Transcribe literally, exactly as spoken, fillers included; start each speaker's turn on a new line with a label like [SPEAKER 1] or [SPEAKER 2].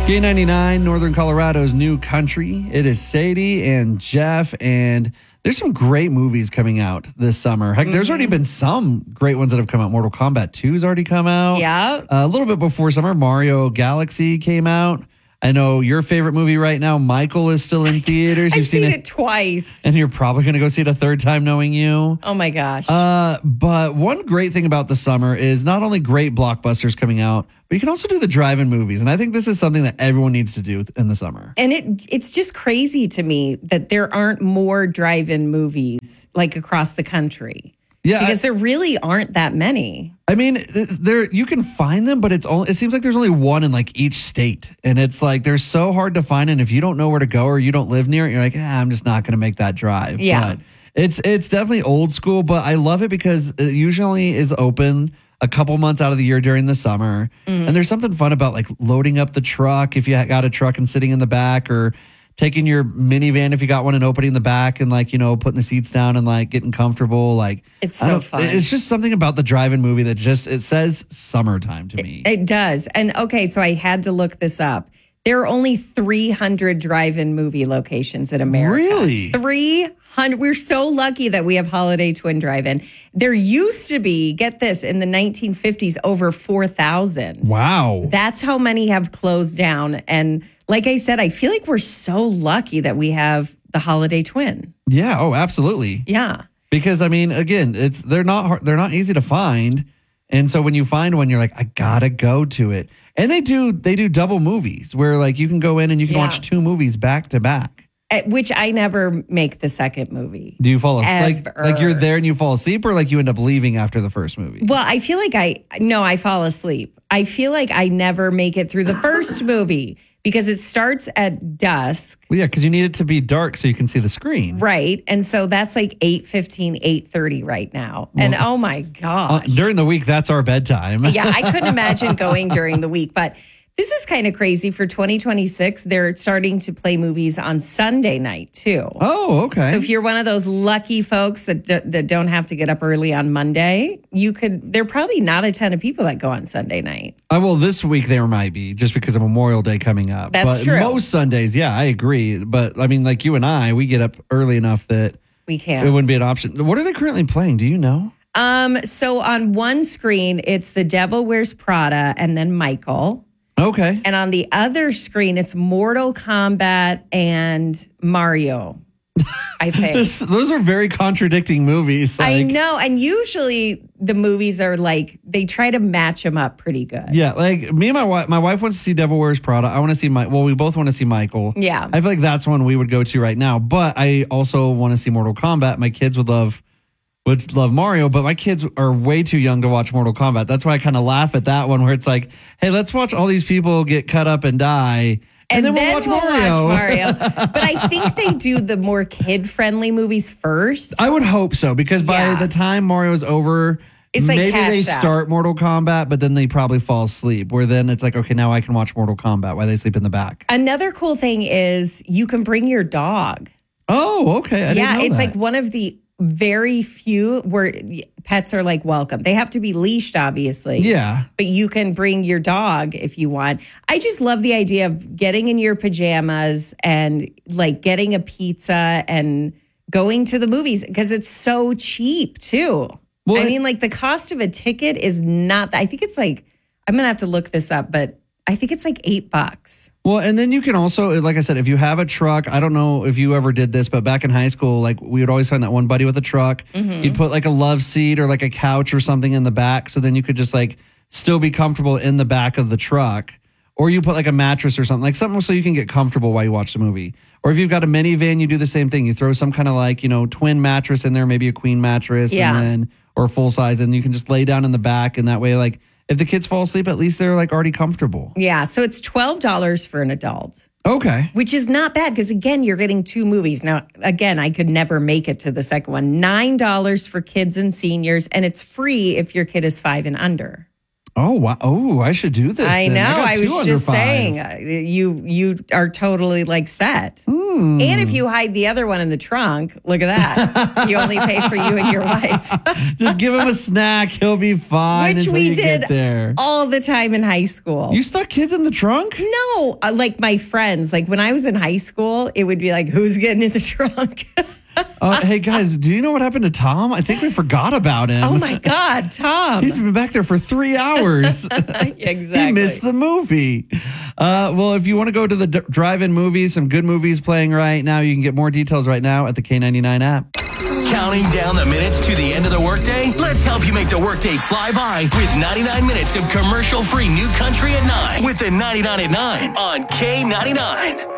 [SPEAKER 1] K ninety-nine, Northern Colorado's new country. It is Sadie and Jeff, and there's some great movies coming out this summer. Heck, there's already been some great ones that have come out. Mortal Kombat two has already come out.
[SPEAKER 2] Yeah.
[SPEAKER 1] Uh, a little bit before summer, Mario Galaxy came out. I know your favorite movie right now, Michael, is still in theaters.
[SPEAKER 2] I've
[SPEAKER 1] You've
[SPEAKER 2] seen, seen it, it twice.
[SPEAKER 1] And you're probably going to go see it a third time knowing you.
[SPEAKER 2] Oh, my gosh.
[SPEAKER 1] Uh, but one great thing about the summer is not only great blockbusters coming out, but you can also do the drive-in movies. And I think this is something that everyone needs to do in the summer.
[SPEAKER 2] And it it's just crazy to me that there aren't more drive-in movies like across the country.
[SPEAKER 1] Yeah,
[SPEAKER 2] because
[SPEAKER 1] I,
[SPEAKER 2] there really aren't that many.
[SPEAKER 1] I mean, there you can find them, but it's only it seems like there's only one in like each state, and it's like they're so hard to find. And if you don't know where to go or you don't live near it, you're like, ah, I'm just not going to make that drive.
[SPEAKER 2] Yeah,
[SPEAKER 1] but it's it's definitely old school, but I love it because it usually is open a couple months out of the year during the summer, mm. and there's something fun about like loading up the truck if you got a truck and sitting in the back, or taking your minivan if you got one and opening the back and like, you know, putting the seats down and like getting comfortable. Like
[SPEAKER 2] it's so fun.
[SPEAKER 1] It's just something about the drive-in movie that just, it says summertime to me.
[SPEAKER 2] It, it does. And okay, so I had to look this up. There are only three hundred drive-in movie locations in America.
[SPEAKER 1] Really?
[SPEAKER 2] three hundred. We're so lucky that we have Holiday Twin Drive-In. There used to be, get this, in the nineteen fifties, over four thousand.
[SPEAKER 1] Wow.
[SPEAKER 2] That's how many have closed down. And like I said, I feel like we're so lucky that we have the Holiday Twin.
[SPEAKER 1] Yeah. Oh, absolutely.
[SPEAKER 2] Yeah.
[SPEAKER 1] Because I mean, again, it's they're not hard, they're not easy to find, and so when you find one, you're like, I gotta go to it. And they do they do double movies where like you can go in and you can
[SPEAKER 2] yeah.
[SPEAKER 1] watch two movies back to back.
[SPEAKER 2] Which I never make the second movie.
[SPEAKER 1] Do you fall asleep? Like,
[SPEAKER 2] Ever.
[SPEAKER 1] like you're there and you fall asleep, or like you end up leaving after the first movie?
[SPEAKER 2] Well, I feel like I no, I fall asleep. I feel like I never make it through the first movie. Because it starts at dusk.
[SPEAKER 1] Well, yeah, because you need it to be dark so you can see the screen.
[SPEAKER 2] Right. And so that's like eight fifteen, eight thirty right now. And
[SPEAKER 1] well,
[SPEAKER 2] oh my gosh.
[SPEAKER 1] Uh, during the week, that's our bedtime.
[SPEAKER 2] Yeah, I couldn't imagine going during the week. But this is kind of crazy. For twenty twenty-six, they're starting to play movies on Sunday night, too.
[SPEAKER 1] Oh, okay.
[SPEAKER 2] So if you're one of those lucky folks that d- that don't have to get up early on Monday, you could, there are probably not a ton of people that go on Sunday night.
[SPEAKER 1] Uh, well, this week there might be, just because of Memorial Day coming up.
[SPEAKER 2] That's
[SPEAKER 1] but
[SPEAKER 2] true.
[SPEAKER 1] Most Sundays, yeah, I agree. But I mean, like you and I, we get up early enough that
[SPEAKER 2] we can.
[SPEAKER 1] It wouldn't be an option. What are they currently playing? Do you know?
[SPEAKER 2] Um. So on one screen, it's The Devil Wears Prada and then Michael.
[SPEAKER 1] Okay.
[SPEAKER 2] And on the other screen, it's Mortal Kombat and Mario, I think.
[SPEAKER 1] this, those are very contradicting movies. Like,
[SPEAKER 2] I know. And usually the movies are like, they try to match them up pretty good.
[SPEAKER 1] Yeah. Like me and my wife, my wife wants to see Devil Wears Prada. I want to see my, well, we both want to see Michael.
[SPEAKER 2] Yeah.
[SPEAKER 1] I feel like that's one we would go to right now. But I also want to see Mortal Kombat. My kids would love would love Mario, but my kids are way too young to watch Mortal Kombat. That's why I kind of laugh at that one where it's like, hey, let's watch all these people get cut up and die. And, and then, we'll, then watch, we'll Mario.
[SPEAKER 2] watch Mario. But I think they do the more kid-friendly movies first.
[SPEAKER 1] I would hope so, because by
[SPEAKER 2] yeah.
[SPEAKER 1] the time Mario's over,
[SPEAKER 2] it's like
[SPEAKER 1] maybe they
[SPEAKER 2] out.
[SPEAKER 1] start Mortal Kombat, but then they probably fall asleep, where then it's like, okay, now I can watch Mortal Kombat while they sleep in the back.
[SPEAKER 2] Another cool thing is you can bring your dog.
[SPEAKER 1] Oh, okay. I
[SPEAKER 2] yeah,
[SPEAKER 1] didn't know
[SPEAKER 2] it's
[SPEAKER 1] that.
[SPEAKER 2] like one of the very few where pets are like welcome. They have to be leashed, obviously.
[SPEAKER 1] Yeah.
[SPEAKER 2] But you can bring your dog if you want. I just love the idea of getting in your pajamas and like getting a pizza and going to the movies because it's so cheap too. Well, I mean, like the cost of a ticket is not, I think it's like, I'm going to have to look this up, but I think it's like eight bucks.
[SPEAKER 1] Well, and then you can also, like I said, if you have a truck, I don't know if you ever did this, but back in high school, like we would always find that one buddy with a truck. Mm-hmm. You'd put like a love seat or like a couch or something in the back. So then you could just like still be comfortable in the back of the truck. Or you put like a mattress or something, like something so you can get comfortable while you watch the movie. Or if you've got a minivan, you do the same thing. You throw some kind of like, you know, twin mattress in there, maybe a queen mattress,
[SPEAKER 2] yeah.
[SPEAKER 1] and then or full size, and you can just lay down in the back, and that way, like, if the kids fall asleep, at least they're like already comfortable.
[SPEAKER 2] Yeah, so it's twelve dollars for an adult.
[SPEAKER 1] Okay.
[SPEAKER 2] Which is not bad because, again, you're getting two movies. Now, again, I could never make it to the second one. nine dollars for kids and seniors, and it's free if your kid is five and under.
[SPEAKER 1] Oh, wow. Oh, I should do this.
[SPEAKER 2] I
[SPEAKER 1] then.
[SPEAKER 2] know.
[SPEAKER 1] got
[SPEAKER 2] I
[SPEAKER 1] two
[SPEAKER 2] was
[SPEAKER 1] under
[SPEAKER 2] just
[SPEAKER 1] five.
[SPEAKER 2] saying, uh, you you are totally like set.
[SPEAKER 1] Hmm.
[SPEAKER 2] And if you hide the other one in the trunk, look at that. You only pay for you and your wife,
[SPEAKER 1] Just give him a snack. He'll be fine
[SPEAKER 2] which
[SPEAKER 1] until
[SPEAKER 2] we
[SPEAKER 1] you
[SPEAKER 2] did
[SPEAKER 1] get there.
[SPEAKER 2] all the time in high school.
[SPEAKER 1] You stuck kids in the trunk?
[SPEAKER 2] No, uh, like my friends. Like when I was in high school, it would be like, who's getting in the trunk?
[SPEAKER 1] Uh, hey, guys, do you know what happened to Tom? I think we forgot about him.
[SPEAKER 2] Oh my God, Tom.
[SPEAKER 1] He's been back there for three hours.
[SPEAKER 2] Exactly.
[SPEAKER 1] He missed the movie. Uh, well, if you want to go to the d- drive-in movies, some good movies playing right now, you can get more details right now at the K ninety-nine app.
[SPEAKER 3] Counting down the minutes to the end of the workday? Let's help you make the workday fly by with ninety-nine minutes of commercial-free new country at nine with the ninety-nine at nine on K ninety-nine.